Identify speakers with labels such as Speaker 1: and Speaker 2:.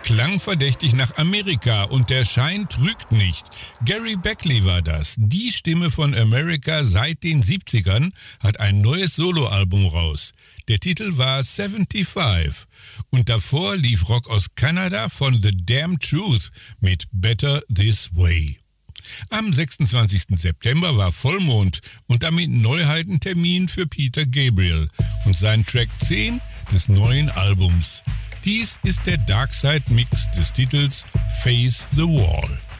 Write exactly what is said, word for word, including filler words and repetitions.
Speaker 1: klang verdächtig nach Amerika und der Schein trügt nicht. Gary Beckley war das. Die Stimme von America seit den siebzigern hat ein neues Soloalbum raus. Der Titel war seventy-five und davor lief Rock aus Kanada von The Damn Truth mit Better This Way. Am sechsundzwanzigsten September war Vollmond und damit Neuheitentermin für Peter Gabriel und sein Track zehn des neuen Albums. Dies ist der Darkside Mix des Titels Face the Wall.